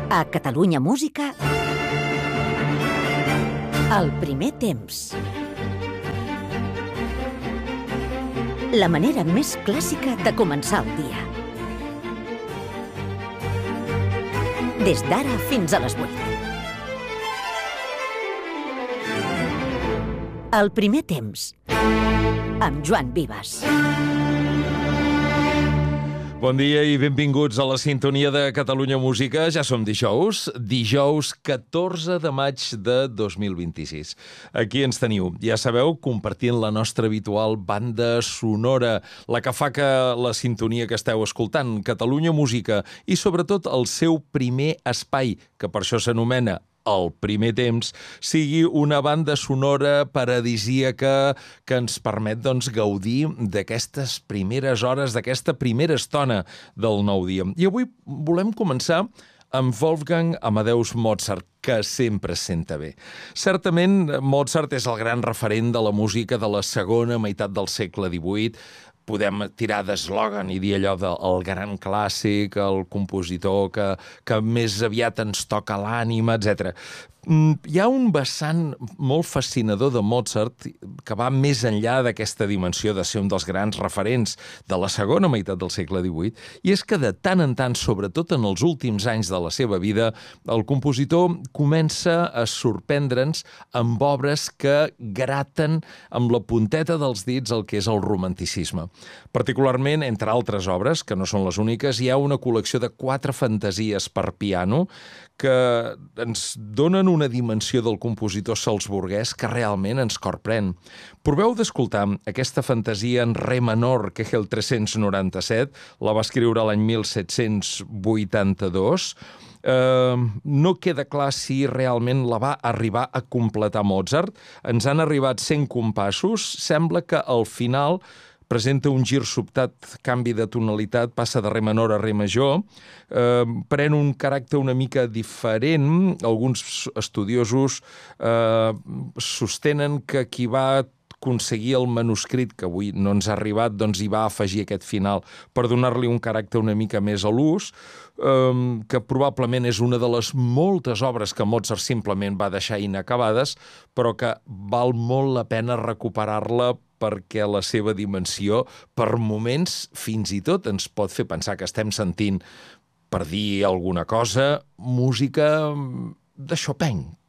A Catalunya Música, el primer temps. La manera més clàssica de començar el dia. Des d'ara fins a les 8. El primer temps, amb Joan Vives. Bon dia i benvinguts a la sintonia de Catalunya Música. Ja som dijous 14 de maig de 2026. Aquí ens teniu, ja sabeu, compartint la nostra habitual banda sonora, la que fa que la sintonia que esteu escoltant, Catalunya Música, i sobretot el seu primer espai, que per això s'anomena el primer temps, sigui una banda sonora paradisíaca que ens permet gaudir d'aquestes primeres hores, d'aquesta primera estona del nou dia. I avui volem començar amb Wolfgang Amadeus Mozart, que sempre es senta bé. Certament, Mozart és el gran referent de la música de la segona meitat del segle XVIII. Podem tirar d'eslògan i dir allò del gran clàssic, el compositor que més aviat ens toca l'ànima, etc. Hi ha un vessant molt fascinador de Mozart que va més enllà d'aquesta dimensió de ser un dels grans referents de la segona meitat del segle XVIII, i és que de tant en tant, sobretot en els últims anys de la seva vida, el compositor comença a sorprendre'ns amb obres que graten amb la punteta dels dits el que és el romanticisme. Particularment, entre altres obres, que no són les úniques, hi ha una col·lecció de 4 fantasies per piano que ens donen una dimensió del compositor salzburguès que realment ens corprèn. Proveu d'escoltar aquesta fantasia en re menor, que és el 397, la va escriure l'any 1782. No queda clar si realment la va arribar a completar Mozart. Ens han arribat 100 compassos. Sembla que al final presenta un gir sobtat, canvi de tonalitat, passa de re menor a re major, pren un caràcter una mica diferent. Alguns estudiosos sostenen que qui va aconseguir el manuscrit, que avui no ens ha arribat, doncs hi va afegir aquest final per donar-li un caràcter una mica més a l'ús, que probablement és una de les moltes obres que Mozart simplement va deixar inacabades, però que val molt la pena recuperar-la perquè la seva dimensió, per moments, fins i tot ens pot fer pensar que estem sentint, per dir alguna cosa, música de Chopin,